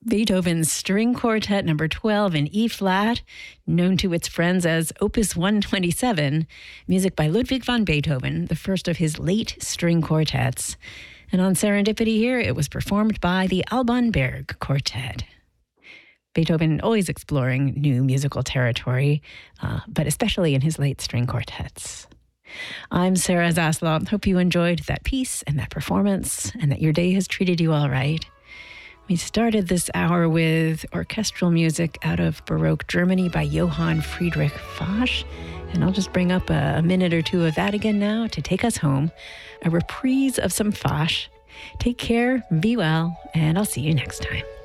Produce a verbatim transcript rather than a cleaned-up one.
Beethoven's String Quartet number twelve in E-flat, known to its friends as Opus one twenty-seven, music by Ludwig van Beethoven, the first of his late string quartets. And on Serendipity here, it was performed by the Alban Berg Quartet. Beethoven always exploring new musical territory, uh, but especially in his late string quartets. I'm Sarah Zaslow. Hope you enjoyed that piece and that performance and that your day has treated you all right. We started this hour with orchestral music out of Baroque Germany by Johann Friedrich Fasch. And I'll just bring up a, a minute or two of that again now to take us home. A reprise of some Fasch. Take care, be well, and I'll see you next time.